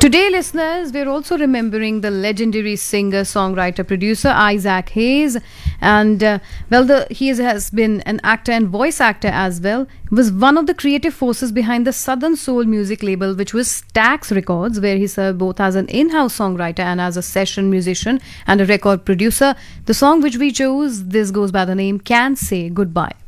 Today, listeners, we're also remembering the legendary singer, songwriter, producer Isaac Hayes, and he has been an actor and voice actor as well. He was one of the creative forces behind the Southern Soul music label, which was Stax Records, where he served both as an in-house songwriter and as a session musician and a record producer. The song which we chose, this goes by the name "Can't Say Goodbye."